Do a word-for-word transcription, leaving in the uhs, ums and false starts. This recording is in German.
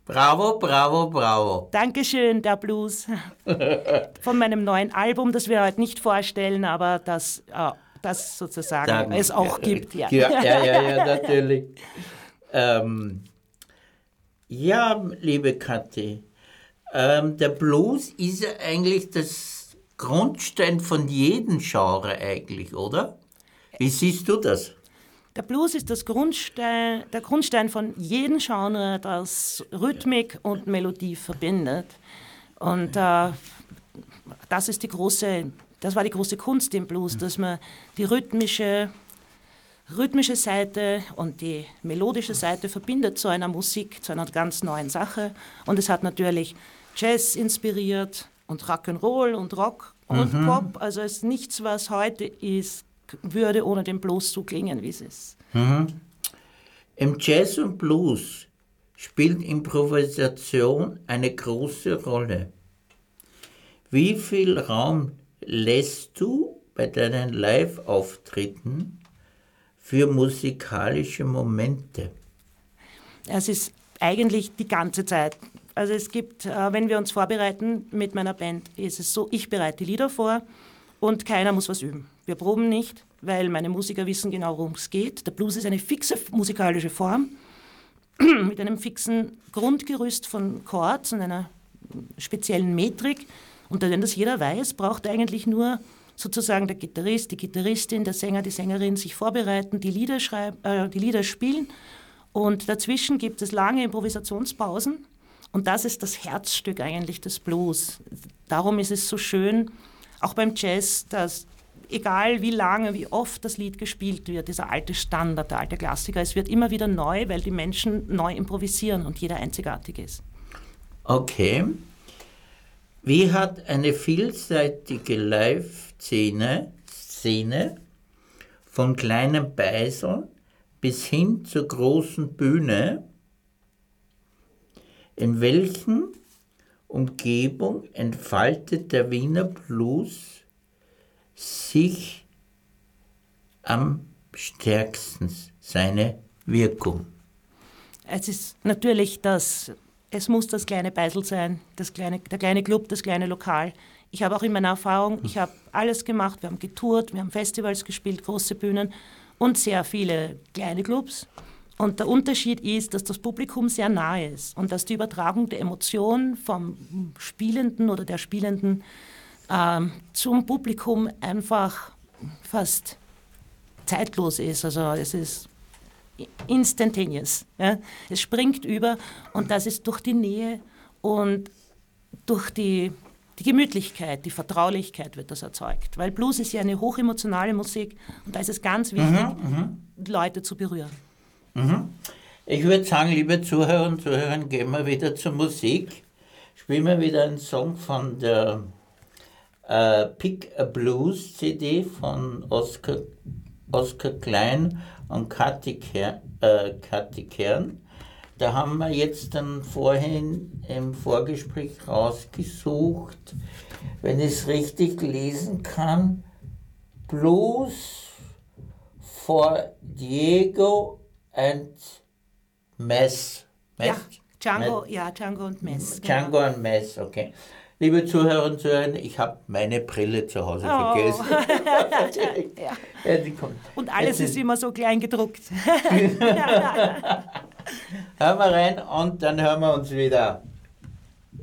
Bravo, bravo, bravo. Dankeschön, der Blues. Von meinem neuen Album, das wir heute nicht vorstellen, aber das, äh, das sozusagen Dann, es auch gibt. Ja, ja, ja, ja, ja natürlich. ähm, ja, liebe Kathi, ähm, der Blues ist ja eigentlich das Grundstein von jedem Genre eigentlich, oder? Wie siehst du das? Der Blues ist das Grundstein, der Grundstein von jedem Genre, das Rhythmik und Melodie verbindet. Und äh, das ist die große, das war die große Kunst im Blues, dass man die rhythmische, rhythmische Seite und die melodische Seite verbindet zu einer Musik, zu einer ganz neuen Sache. Und es hat natürlich Jazz inspiriert und Rock'n'Roll und Rock und mhm. Pop. Also es ist nichts, was heute ist, würde ohne den Blues so klingen, wie es ist. Mhm. Im Jazz und Blues spielt Improvisation eine große Rolle. Wie viel Raum lässt du bei deinen Live-Auftritten für musikalische Momente? Es ist eigentlich die ganze Zeit. Also es gibt, wenn wir uns vorbereiten mit meiner Band, ist es so, ich bereite die Lieder vor und keiner muss was üben. Wir proben nicht, weil meine Musiker wissen genau, worum es geht. Der Blues ist eine fixe musikalische Form mit einem fixen Grundgerüst von Chords und einer speziellen Metrik. Und wenn das jeder weiß, braucht eigentlich nur sozusagen der Gitarrist, die Gitarristin, der Sänger, die Sängerin sich vorbereiten, die Lieder, schreiben, äh, die Lieder spielen. Und dazwischen gibt es lange Improvisationspausen. Und das ist das Herzstück eigentlich des Blues. Darum ist es so schön, auch beim Jazz, dass egal wie lange, wie oft das Lied gespielt wird, dieser alte Standard, der alte Klassiker, es wird immer wieder neu, weil die Menschen neu improvisieren und jeder einzigartig ist. Okay. Wie hat eine vielseitige Live-Szene Szene von kleinen Beiseln bis hin zur großen Bühne, in welchen Umgebung entfaltet der Wiener Blues sich am stärksten seine Wirkung? Es ist natürlich das, es muss das kleine Beisel sein, das kleine, der kleine Club, das kleine Lokal. Ich habe auch in meiner Erfahrung, ich habe alles gemacht, wir haben getourt, wir haben Festivals gespielt, große Bühnen und sehr viele kleine Clubs. Und der Unterschied ist, dass das Publikum sehr nahe ist und dass die Übertragung der Emotion vom Spielenden oder der Spielenden ähm, zum Publikum einfach fast zeitlos ist. Also es ist instantaneous. Ja? Es springt über und das ist durch die Nähe und durch die, die Gemütlichkeit, die Vertraulichkeit wird das erzeugt. Weil Blues ist ja eine hochemotionale Musik und da ist es ganz wichtig, mhm, Leute zu berühren. Mhm. Ich würde sagen, liebe Zuhörer und Zuhörer, gehen wir wieder zur Musik. Spielen wir wieder einen Song von der äh, Pick a Blues C D von Oskar, Oskar Klein und Kathi Kern, äh, Kathi Kern. Da haben wir jetzt dann vorhin im Vorgespräch rausgesucht, wenn ich es richtig lesen kann, Blues for Diego and Mess. Mess? Ja, Django, Mess? ja, Django und Mess. Django genau. und Mess, okay. Liebe Zuhörer und Zuhörer, ich habe meine Brille zu Hause Oh. vergessen. Ja. Ja, die kommt. Und alles Jetzt ist immer so klein gedruckt. Hören wir rein und dann hören wir uns wieder.